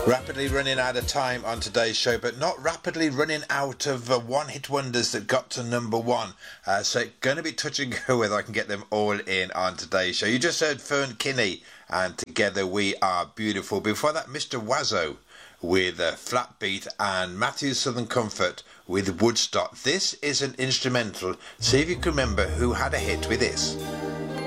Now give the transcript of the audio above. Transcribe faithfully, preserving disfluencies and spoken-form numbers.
Rapidly running out of time on today's show, but not rapidly running out of uh, one-hit wonders that got to number one. Uh, so it's going to be touch and go whether I can get them all in on today's show. You just heard Fern Kinney and Together We Are Beautiful. Before that, Mister Wazzo with uh, Flat Beat and Matthew Southern Comfort with Woodstock. This is an instrumental. See if you can remember who had a hit with this.